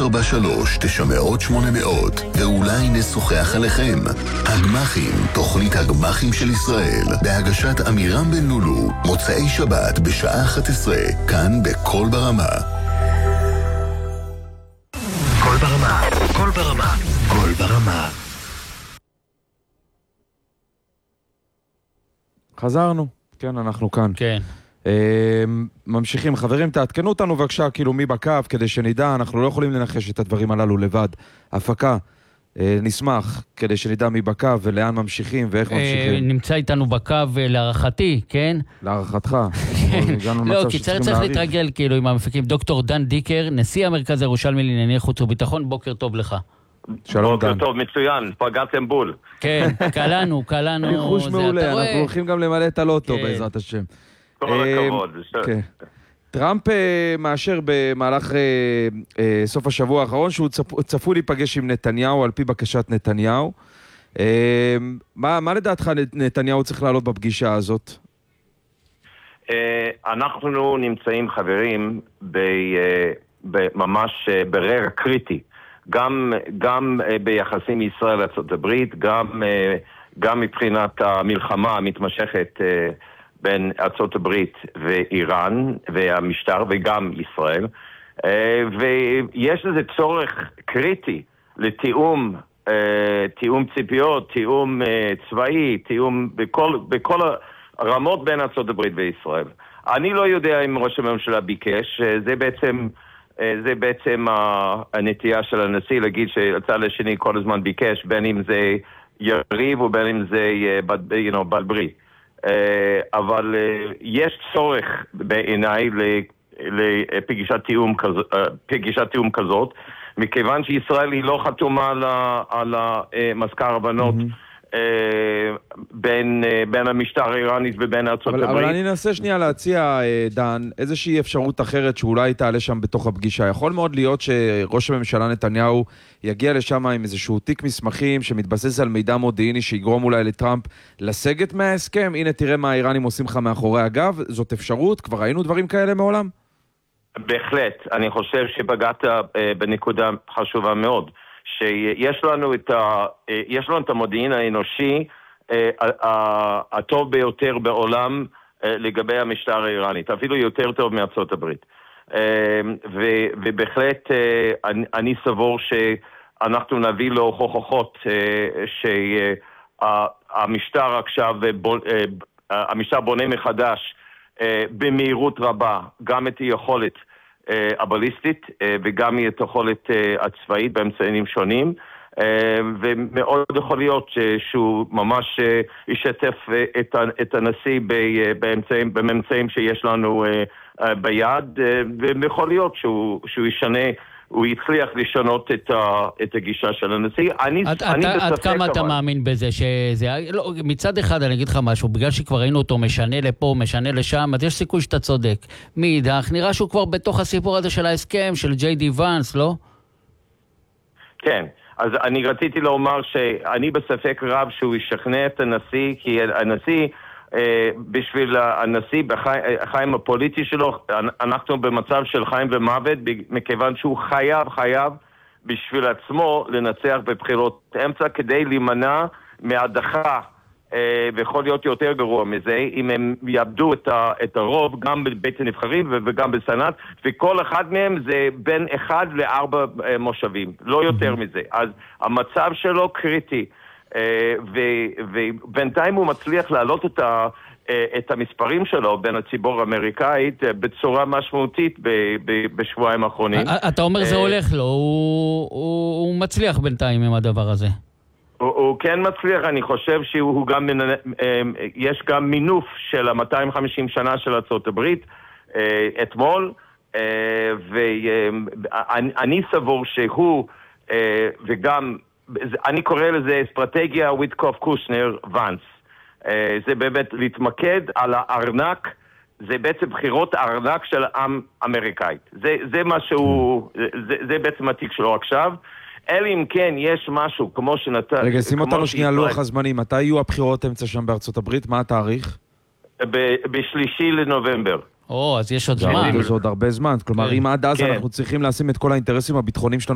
ואולי נשוחח עליכם. הגמחים, תוכנית הגמחים של ישראל, בהגשת אמירם בן לולו, מוצאי שבת בשעה 11, כאן בכל ברמה. כל ברמה, כל ברמה, כל ברמה. חזרנו, כן, אנחנו כאן. כן. ממשיכים, חברים, תעדכנו אותנו בבקשה, כאילו מי בקו, כדי שנדע, אנחנו לא יכולים לנחש את הדברים הללו לבד. הפקה, נשמח, כדי שנדע מי בקו ולאן ממשיכים ואיך ממשיכים. נמצא איתנו בקו להערכתי, כן? להערכתך. לא, כי צריך להתרגל כאילו עם המפיקים. דוקטור דן דיקר, נשיא המרכז הירושלמי לענייני חוץ וביטחון, בוקר טוב לך. שלום דן. בוקר טוב, מצוין, פגעתם בול. כן, קלענו. ריחוש מעולה, אנחנו הולכים גם למלא את הלוטו בעזרת השם. כל הכבוד. טראמפ מאשר במהלך סוף השבוע האחרון שהוא צפוי להיפגש עם נתניהו על פי בקשת נתניהו. מה לדעתך נתניהו צריך לעלות בפגישה הזאת? אנחנו נמצאים חברים ממש ברגע קריטי, גם ביחסים ישראל לארצות הברית, גם מבחינת המלחמה המתמשכת בין ארצות הברית ואיראן והמשטר וגם ישראל, ויש לזה צורך קריטי לתיאום, תיאום ציפיות, תיאום צבאי, תיאום בכל הרמות בין ארצות הברית וישראל. אני לא יודע אם ראש הממשלה ביקש, זה בעצם הנטייה של הנשיא להגיד שהצד השני כל הזמן ביקש, בין אם זה יריב ובין אם זה בעל ברית. אבל יש צורך בעיניי לפגישת תיאום כזאת, מכיוון שישראל היא לא חתומה על מזכר הבנות בין המשטר האיראנית ובין ארצות הברית. אבל אני אנסה שנייה להציע, דן, איזושהי אפשרות אחרת שאולי תעלה שם בתוך הפגישה. יכול מאוד להיות שראש הממשלה נתניהו יגיע לשם עם איזשהו תיק מסמכים שמתבסס על מידע מודיעיני שיגרום אולי לטראמפ לסגת מההסכם. הנה תראה מה האיראנים עושים לך מאחורי הגב. זאת אפשרות? כבר ראינו דברים כאלה מעולם? בהחלט. אני חושב שבגעת בנקודה חשובה מאוד. שיש לנו את המודיעין האנושי הטוב ביותר בעולם לגבי המשטר האיראני, אפילו יותר טוב מארצות הברית. ובהחלט אני סבור שאנחנו נביא לו הוכחות שהמשטר עכשיו, המשטר בונה מחדש במהירות רבה גם את היכולת הבליסטית וגם את היכולת הצבאית באמצעים שונים, ומאוד יכול להיות שהוא ממש ישתף את הנשיא באמצעים שיש לנו ביד, ויכול להיות שהוא ישנה, הוא יצליח לשנות את הגישה של הנשיא. עד כמה אתה מאמין בזה? לא, מצד אחד אני אגיד לך משהו, בגלל שכבר ראינו אותו משנה לפה, משנה לשם, אז יש סיכוי שאתה צודק. מאידך, נראה שהוא כבר בתוך הסיפור הזה של ההסכם, של ג'יי.די ואנס, לא? כן, אז אני רציתי לומר שאני בספק רב שהוא ישכנע את הנשיא, כי הנשיא, בשביל הנשיא בחיים הפוליטי שלו, אנחנו במצב של חיים ומוות, מכיוון שהוא חייב בשביל עצמו לנצח בבחירות אמצע כדי להימנע מהדחה, ויכול להיות יותר גרוע מזה אם הם יאבדו את הרוב גם בבית הנבחרים וגם בסנאט, וכל אחד מהם זה בין 1 ל4 מושבים, לא יותר מזה. אז המצב שלו קריטי, ובינתיים הוא מצליח להעלות את המספרים שלו בין הציבור האמריקאית בצורה משמעותית בשבועיים האחרונים. אתה אומר זה הולך לו, הוא מצליח בינתיים עם הדבר הזה. הוא כן מצליח, אני חושב שהוא גם, יש גם מינוף של 250 שנה של ארצות הברית אתמול, ואני סבור שהוא, וגם, אני קורא לזה אסטרטגיה וויטקוף קושנר ואנס. זה באמת להתמקד על הארנק, זה בעצם בחירות הארנק של העם אמריקאית. זה משהו, זה בעצם התיק שלו עכשיו. אלא אם כן יש משהו כמו שנתן... רגע, שים אותנו שנייה לוח הזמנים. מתי יהיו הבחירות אמצע שם בארצות הברית? מה התאריך? ב3 לנובמבר. אז יש עוד זמן. זה עוד הרבה זמן. כלומר, אם עד אז אנחנו צריכים לשים את כל האינטרסים הביטחוניים שלנו